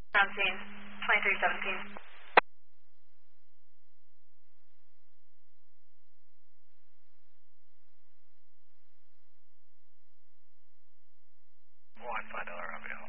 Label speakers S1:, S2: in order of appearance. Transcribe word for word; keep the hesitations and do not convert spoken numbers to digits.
S1: On scene, twenty-three seventeen.
S2: One five dollar Romeo.